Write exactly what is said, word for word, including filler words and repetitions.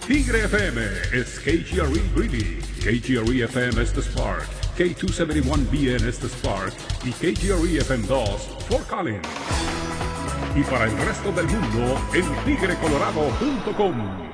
Tigre F M is K G R E Greeley, K G R E F M es The Spark, K doscientos setenta y uno B N es The Spark y K G R E F M dos Fort Collins. Y para el resto del mundo en tigre colorado punto com.